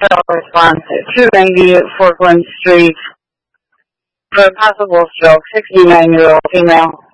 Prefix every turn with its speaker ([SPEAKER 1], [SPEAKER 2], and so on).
[SPEAKER 1] referral response to 290 Forkland Street for a possible stroke, 69-year-old female.